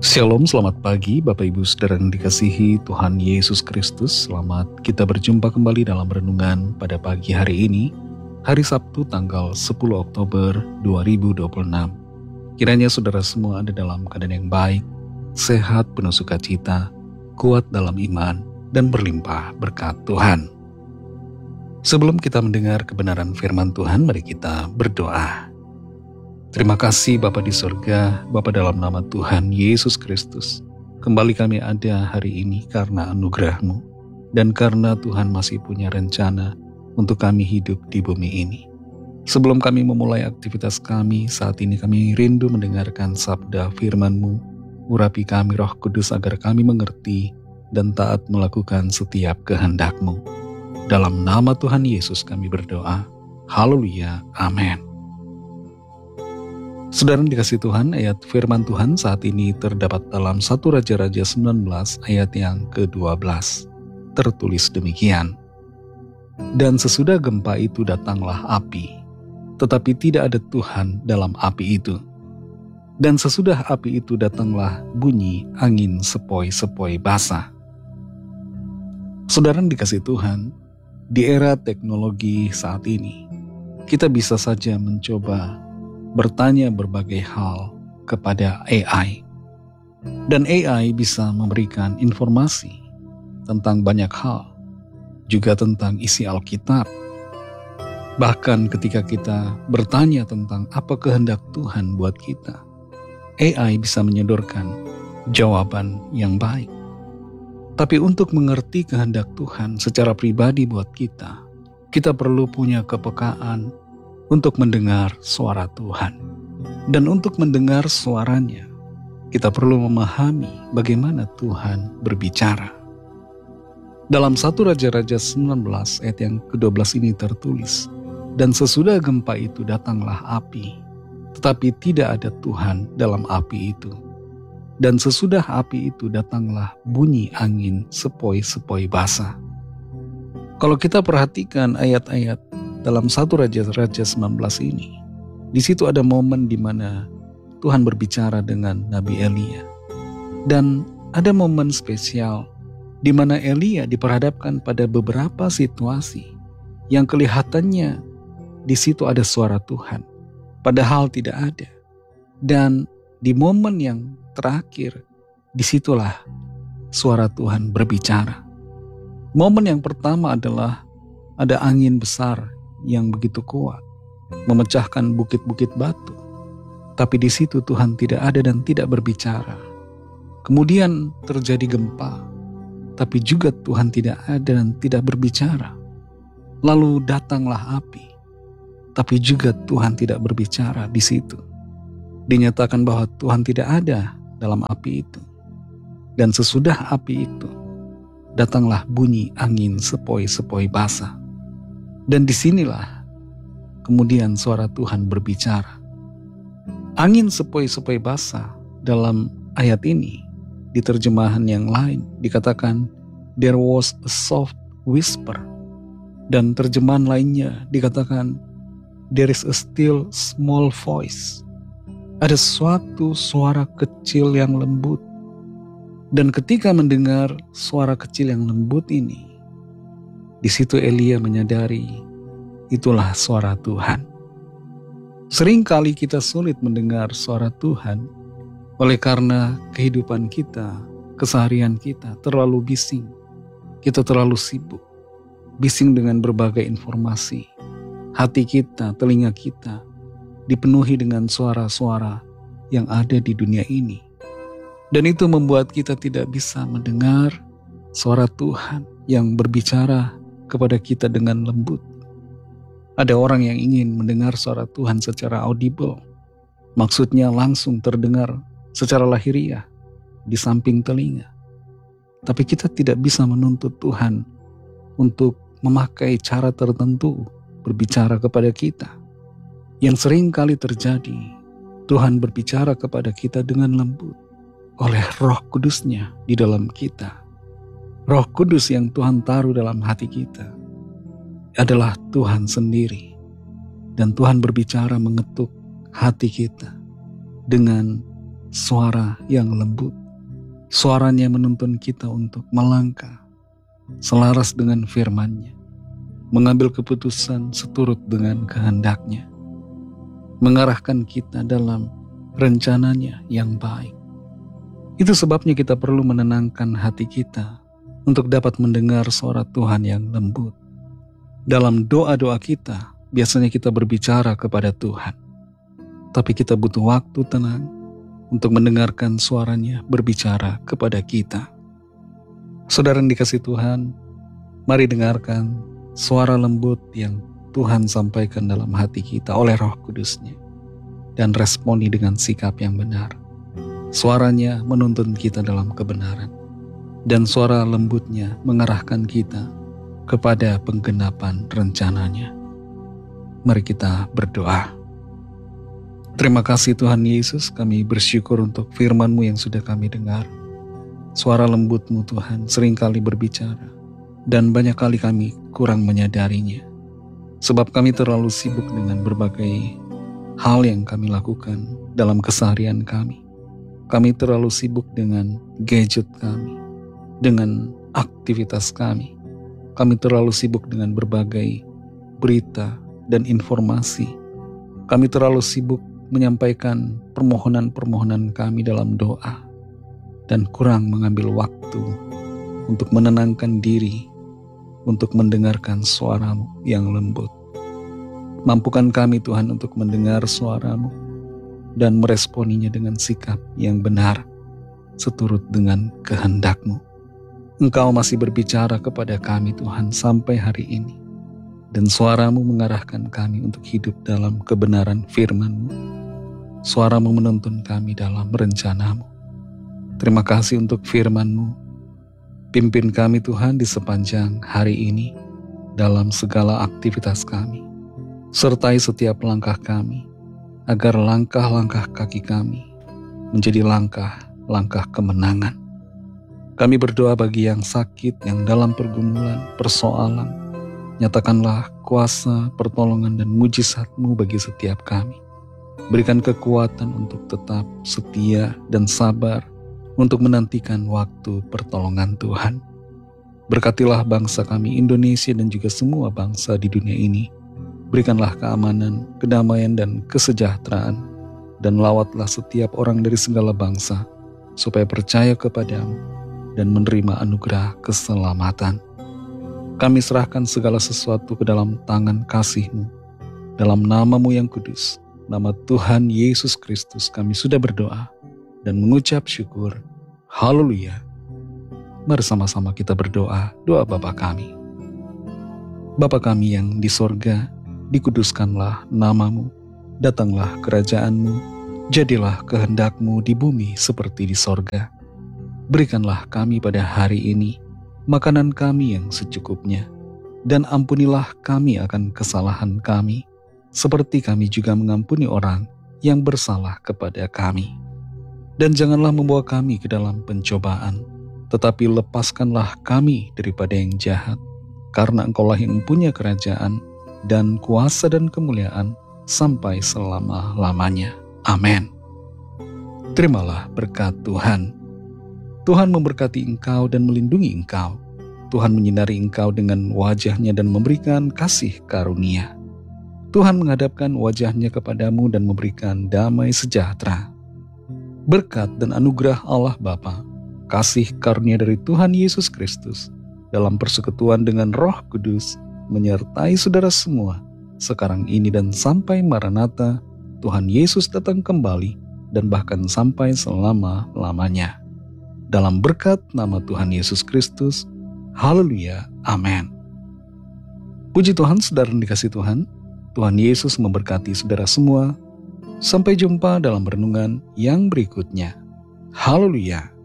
Shalom, selamat pagi Bapak Ibu Saudara yang dikasihi Tuhan Yesus Kristus. Selamat kita berjumpa kembali dalam renungan pada pagi hari ini, hari Sabtu tanggal 10 Oktober 2026. Kiranya saudara semua ada dalam keadaan yang baik, sehat, penuh sukacita, kuat dalam iman, dan berlimpah berkat Tuhan. Sebelum kita mendengar kebenaran firman Tuhan, mari kita berdoa. Terima kasih Bapa di surga, Bapa dalam nama Tuhan Yesus Kristus. Kembali kami ada hari ini karena anugerah-Mu dan karena Tuhan masih punya rencana untuk kami hidup di bumi ini. Sebelum kami memulai aktivitas kami, saat ini kami rindu mendengarkan sabda firman-Mu. Urapi kami Roh Kudus agar kami mengerti dan taat melakukan setiap kehendak-Mu. Dalam nama Tuhan Yesus kami berdoa. Haleluya. Amin. Saudara dikasih Tuhan, ayat firman Tuhan saat ini terdapat dalam 1 Raja-Raja 19 ayat yang ke-12. Tertulis demikian. Dan sesudah gempa itu datanglah api, tetapi tidak ada Tuhan dalam api itu. Dan sesudah api itu datanglah bunyi angin sepoi-sepoi basah. Saudara dikasih Tuhan, di era teknologi saat ini, kita bisa saja mencoba bertanya berbagai hal kepada AI. Dan AI bisa memberikan informasi tentang banyak hal, juga tentang isi Alkitab. Bahkan ketika kita bertanya tentang apa kehendak Tuhan buat kita, AI bisa menyodorkan jawaban yang baik. Tapi untuk mengerti kehendak Tuhan secara pribadi buat kita perlu punya kepekaan untuk mendengar suara Tuhan. Dan untuk mendengar suaranya, kita perlu memahami bagaimana Tuhan berbicara. Dalam 1 Raja-Raja 19 ayat yang ke-12 ini tertulis, dan sesudah gempa itu datanglah api, tetapi tidak ada Tuhan dalam api itu. Dan sesudah api itu datanglah bunyi angin sepoi-sepoi basah. Kalau kita perhatikan ayat-ayat dalam 1 Raja-Raja 19 ini, di situ ada momen di mana Tuhan berbicara dengan Nabi Elia. Dan ada momen spesial di mana Elia diperhadapkan pada beberapa situasi yang kelihatannya di situ ada suara Tuhan, padahal tidak ada. Dan di momen yang terakhir, disitulah suara Tuhan berbicara. Momen yang pertama adalah ada angin besar yang begitu kuat, memecahkan bukit-bukit batu. Tapi di situ Tuhan tidak ada dan tidak berbicara. Kemudian terjadi gempa, tapi juga Tuhan tidak ada dan tidak berbicara. Lalu datanglah api, tapi juga Tuhan tidak berbicara di situ. Dinyatakan bahwa Tuhan tidak ada dalam api itu. Dan sesudah api itu, datanglah bunyi angin sepoi-sepoi basah. Dan disinilah kemudian suara Tuhan berbicara. Angin sepoi-sepoi basah dalam ayat ini, di terjemahan yang lain dikatakan there was a soft whisper. Dan terjemahan lainnya dikatakan there is a still small voice. Ada suatu suara kecil yang lembut. Dan ketika mendengar suara kecil yang lembut ini, di situ Elia menyadari itulah suara Tuhan. Seringkali kita sulit mendengar suara Tuhan oleh karena kehidupan kita, keseharian kita terlalu bising. Kita terlalu sibuk, bising dengan berbagai informasi. Hati kita, telinga kita dipenuhi dengan suara-suara yang ada di dunia ini. Dan itu membuat kita tidak bisa mendengar suara Tuhan yang berbicara kepada kita dengan lembut. Ada orang yang ingin mendengar suara Tuhan secara audible. Maksudnya langsung terdengar secara lahiriah di samping telinga. Tapi kita tidak bisa menuntut Tuhan untuk memakai cara tertentu berbicara kepada kita. Yang sering kali terjadi, Tuhan berbicara kepada kita dengan lembut oleh Roh Kudus-Nya di dalam kita. Roh Kudus yang Tuhan taruh dalam hati kita adalah Tuhan sendiri. Dan Tuhan berbicara mengetuk hati kita dengan suara yang lembut. Suaranya menuntun kita untuk melangkah selaras dengan firman-Nya, mengambil keputusan seturut dengan kehendak-Nya, mengarahkan kita dalam rencana-Nya yang baik. Itu sebabnya kita perlu menenangkan hati kita untuk dapat mendengar suara Tuhan yang lembut. Dalam doa-doa kita, biasanya kita berbicara kepada Tuhan, tapi kita butuh waktu tenang untuk mendengarkan suara-Nya berbicara kepada kita. Saudara yang dikasihi Tuhan, mari dengarkan suara lembut yang Tuhan sampaikan dalam hati kita oleh Roh Kudus-Nya, dan responi dengan sikap yang benar. Suaranya menuntun kita dalam kebenaran, dan suara lembutnya mengarahkan kita kepada penggenapan rencana-Nya. Mari kita berdoa. Terima kasih Tuhan Yesus, kami bersyukur untuk firman-Mu yang sudah kami dengar. Suara lembut-Mu Tuhan seringkali berbicara, dan banyak kali kami kurang menyadarinya. Sebab kami terlalu sibuk dengan berbagai hal yang kami lakukan dalam keseharian kami. Kami terlalu sibuk dengan gadget kami, dengan aktivitas kami. Kami terlalu sibuk dengan berbagai berita dan informasi. Kami terlalu sibuk menyampaikan permohonan-permohonan kami dalam doa, dan kurang mengambil waktu untuk menenangkan diri, untuk mendengarkan suara-Mu yang lembut. Mampukan kami Tuhan untuk mendengar suara-Mu dan meresponinya dengan sikap yang benar, seturut dengan kehendak-Mu. Engkau masih berbicara kepada kami Tuhan sampai hari ini, dan suara-Mu mengarahkan kami untuk hidup dalam kebenaran firman-Mu. Suara-Mu menuntun kami dalam rencana-Mu. Terima kasih untuk firman-Mu. Pimpin kami Tuhan di sepanjang hari ini dalam segala aktivitas kami. Sertai setiap langkah kami, agar langkah-langkah kaki kami menjadi langkah-langkah kemenangan. Kami berdoa bagi yang sakit, yang dalam pergumulan, persoalan. Nyatakanlah kuasa, pertolongan, dan mujizat-Mu bagi setiap kami. Berikan kekuatan untuk tetap setia dan sabar untuk menantikan waktu pertolongan Tuhan. Berkatilah bangsa kami Indonesia dan juga semua bangsa di dunia ini. Berikanlah keamanan, kedamaian, dan kesejahteraan, dan lawatlah setiap orang dari segala bangsa, supaya percaya kepadamu dan menerima anugerah keselamatan. Kami serahkan segala sesuatu ke dalam tangan kasih-Mu. Dalam nama-Mu yang kudus, nama Tuhan Yesus Kristus, kami sudah berdoa dan mengucap syukur. Haleluya. Mari sama-sama kita berdoa, doa Bapa kami. Bapa kami yang di sorga, dikuduskanlah nama-Mu, datanglah kerajaan-Mu, jadilah kehendak-Mu di bumi seperti di sorga. Berikanlah kami pada hari ini makanan kami yang secukupnya, dan ampunilah kami akan kesalahan kami, seperti kami juga mengampuni orang yang bersalah kepada kami. Dan janganlah membawa kami ke dalam pencobaan, tetapi lepaskanlah kami daripada yang jahat, karena Engkaulah yang mempunyai kerajaan dan kuasa dan kemuliaan sampai selama-lamanya. Amin. Terimalah berkat Tuhan. Tuhan memberkati engkau dan melindungi engkau. Tuhan menyinari engkau dengan wajah-Nya dan memberikan kasih karunia. Tuhan menghadapkan wajah-Nya kepadamu dan memberikan damai sejahtera. Berkat dan anugerah Allah Bapa, kasih karunia dari Tuhan Yesus Kristus, dalam persekutuan dengan Roh Kudus, menyertai saudara semua, sekarang ini dan sampai Maranatha, Tuhan Yesus datang kembali, dan bahkan sampai selama-lamanya. Dalam berkat nama Tuhan Yesus Kristus, haleluya, amin. Puji Tuhan, saudara yang dikasihi Tuhan, Tuhan Yesus memberkati saudara semua. Sampai jumpa dalam renungan yang berikutnya. Haleluya.